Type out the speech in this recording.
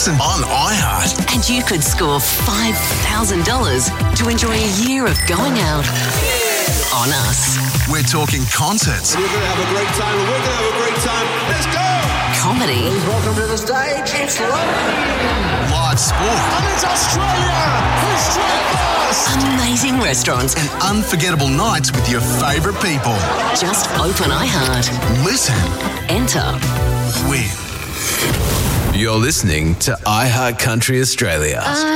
listen on iHeart. And you could score $5,000 to enjoy a year of going out on us. We're talking concerts, We're going to have a great time, and we're going to have a great time. Let's go! Comedy. Welcome to the stage. It's live sport, And it's Australia! History first! Amazing restaurants. and unforgettable nights with your favourite people. Just open iHeart. Listen, Enter. win. You're listening to iHeart Country Australia.